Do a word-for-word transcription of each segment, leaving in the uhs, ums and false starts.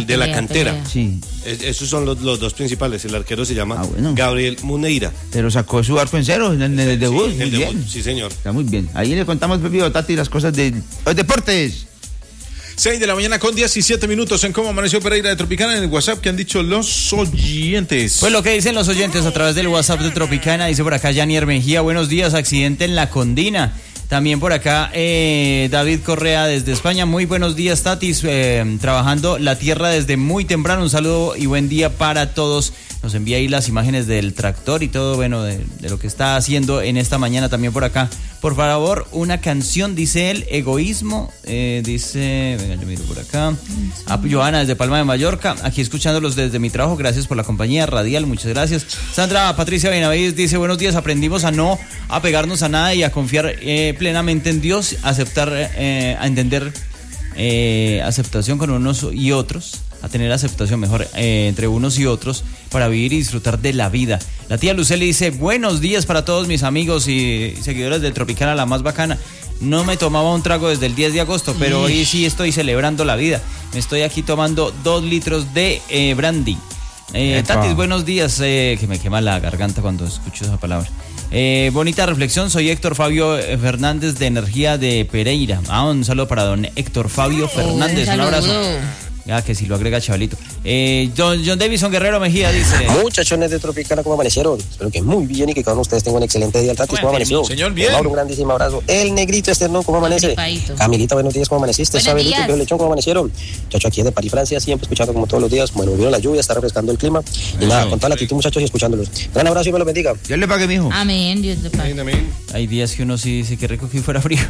el de la cantera. pelea. Sí. Es, esos son los, los dos principales. El arquero se llama Ah, bueno. Gabriel Muneira. Pero sacó su arco en cero en el, en el debut. Sí, muy el debut, bien. sí, señor. Está muy bien. Ahí le contamos, Pepi Tati, las cosas de los deportes. seis de la mañana con diecisiete minutos en Cómo Amaneció Pereira de Tropicana en el WhatsApp que han dicho los oyentes. Pues lo que dicen los oyentes a través del WhatsApp de Tropicana, dice por acá Janier Mejía, buenos días, accidente en La Condina. También por acá eh, David Correa desde España, muy buenos días Tatis, eh, trabajando la tierra desde muy temprano, un saludo y buen día para todos. Nos envía ahí las imágenes del tractor y todo, bueno, de, de lo que está haciendo en esta mañana también por acá. Por favor, una canción, dice él, Egoísmo, eh, dice, venga, yo miro por acá. Ah, Johanna desde Palma de Mallorca, aquí escuchándolos desde mi trabajo, gracias por la compañía radial, muchas gracias. Sandra Patricia Benavides dice, buenos días, aprendimos a no apegarnos a nada y a confiar eh, plenamente en Dios, aceptar, eh, a entender eh, aceptación con unos y otros, a tener aceptación mejor eh, entre unos y otros para vivir y disfrutar de la vida. La tía Luceli dice, buenos días para todos mis amigos y seguidores de Tropicana, la más bacana. No me tomaba un trago desde el diez de agosto, pero hoy sí estoy celebrando la vida. Me estoy aquí tomando dos litros de eh, brandy. Eh, Tatis, buenos días, eh, que me quema la garganta cuando escucho esa palabra. Eh, bonita reflexión, soy Héctor Fabio Fernández de Energía de Pereira. Ah, un saludo para don Héctor Fabio Fernández, un, un abrazo. Ya que si lo agrega Chavalito. Eh, John, John Davison Guerrero Mejía dice, muchachones de Tropicana, ¿cómo amanecieron? Espero que muy bien y que cada uno de ustedes tenga un excelente día. Tatis, ¿cómo amaneció? Señor, bien. Mauro, un grandísimo abrazo. El negrito externo, ¿cómo amanece? Gripadito. Camilita, buenos días, ¿cómo amaneciste? Buenos Sabelito, días. Pio Lechón, ¿cómo amanecieron? Chacho, aquí de París, Francia, siempre escuchando como todos los días. Bueno, vino la lluvia, está refrescando el clima. Y nada, con toda la actitud, muchachos, y escuchándolos. Gran abrazo y me lo bendiga. Dios le pague, mijo. Amén, Dios le pague. Amén, amén. hay días que uno sí dice que rico que fuera frío.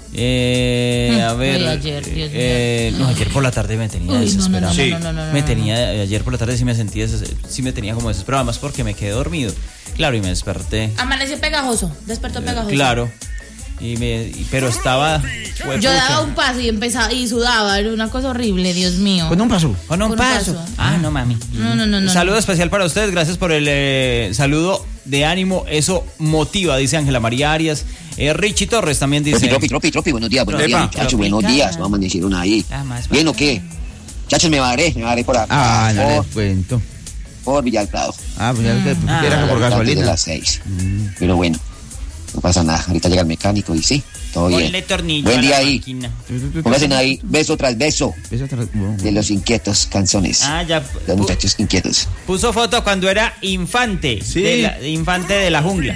Eh, a ver, Uy, ayer, Dios eh, mío. no, ayer por la tarde me tenía Uy, no, no, desesperado. no, Sí. no, no, no, no, Me no. tenía, ayer por la tarde sí me sentía, deses- sí me tenía como desesperado, más porque me quedé dormido. Claro, y me desperté. Amaneció pegajoso, despertó pegajoso. Claro. Y me, y- pero estaba. fue Yo pucha. daba un paso y empezaba y sudaba, era una cosa horrible, Dios mío. Con un paso. Con un Con un paso. paso. Ah, no mami. No, no, no, no. Saludo especial para ustedes, gracias por el eh, saludo de ánimo, eso motiva, dice Ángela María Arias. Eh, Richie Torres también dice. Tropi, tropi, tropi, buenos días, buenos Epa, días, muchachos, tropi. buenos días, vamos a amanecieron ahí. Ah, más ¿Bien o bacana. qué? Muchachos, me varé, me varé por acá, Ah, no por, les cuento. por Villa del Prado. Ah, pues ya usted Ah, era por Ahorita desde gasolina. las seis, pero bueno, no pasa nada, ahorita llega el mecánico y sí, todo bien. Ponle tornillo Buen a la día ahí, máquina. pónganse ahí, beso tras beso, Esa tra- bueno, de los inquietos canzones, Ah, ya. los pu- muchachos inquietos. Puso foto cuando era infante, Sí. de la, de infante de la jungla.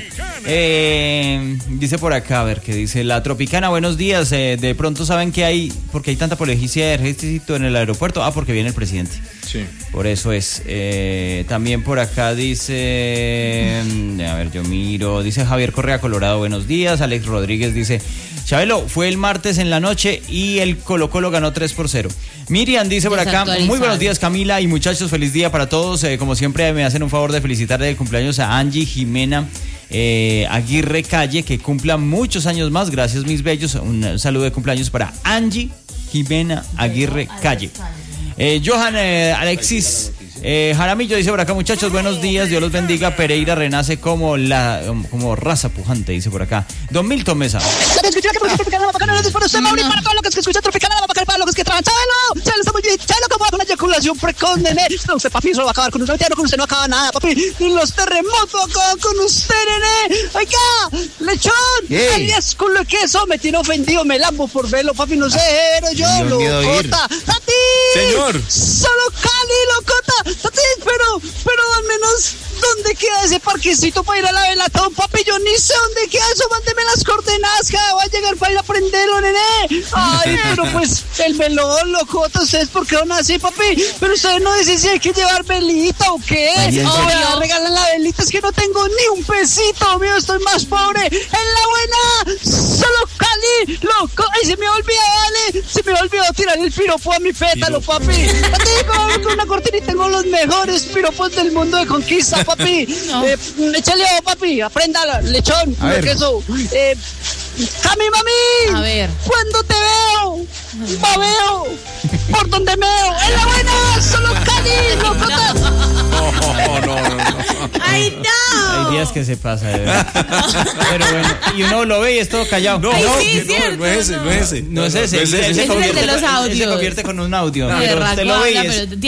Eh, dice por acá, a ver, que dice la Tropicana, buenos días. eh, de pronto saben que hay, porque hay tanta policía de ejército en el aeropuerto. Ah, porque viene el presidente. Sí. Por eso es. Eh, también por acá dice, mm, a ver, yo miro, dice Javier Correa Colorado, buenos días. Alex Rodríguez dice, Chabelo, fue el martes en la noche y el Colo Colo ganó tres por cero. Miriam dice por acá, Desactualizado. muy buenos días Camila y muchachos, feliz día para todos. Eh, como siempre me hacen un favor de felicitar el cumpleaños a Angie Jimena eh, Aguirre Calle, que cumpla muchos años más. Gracias mis bellos, un saludo de cumpleaños para Angie Jimena Aguirre Calle. Eh, Johan eh, Alexis eh, Jaramillo dice por acá, muchachos, buenos días, Dios los bendiga. Pereira renace como la como raza pujante, dice por acá. Don Milton Mesa. Para todos los que escuchan Tropicana, la bacana, para los que trabajan, Chabelo, Chabelo, está muy bien, Chabelo, como con una eyaculación precoz, nene. No, usted, papi, eso lo va a acabar con usted, no, con usted no acaba nada, papi. Ni los terremotos acaban con usted, nene. Oiga, lechón, ¿Qué? alias culo de queso, me tiene ofendido, me lambo por verlo, papi, no sé, pero yo, Me dio miedo ir. locota. ¡Tati! Señor. Solo Cali, locota. ¡Tati! Pero, pero al menos, ¿dónde queda ese parquecito para ir a la Velatón, papi? Yo ni sé dónde queda eso, mándeme las coordenadas, que voy a llegar para ir a prenderlo, nene. Ay, pero pues, el velón, locota, ¿ustedes por qué van así, papi? Pero ustedes no dicen si hay que llevar velita o qué. Ay, ¿en Oh, serio? me regalan la velita, es que no tengo ni un pesito, mío, estoy más pobre. En la buena, solo Cali, loco. Ay, se me olvidó, dale. Se me olvidó tirar el piropo a mi pétalo, papi. Papi, con- con una cortina y tengo los mejores piropos del mundo de conquista, papi. No. Eh, échale ojo, papi, aprenda, lechón, A ver. queso. Eh, Cami, mami. A ver. Cuando te veo, babeo, por donde me veo. En la buena, solo Cali, locota. No, no, no, no. ¡Ay, no! Hay días que se pasa, de verdad. Pero bueno, y uno lo ve y es todo callado. No, Ay, no, sí, que no, cierto, no es ese, no. no es ese. No es ese, no es ese. él se Ese es el convierte de los con- él se audios. convierte con un audio. De Pero usted lo ve y Raguabla, es- pero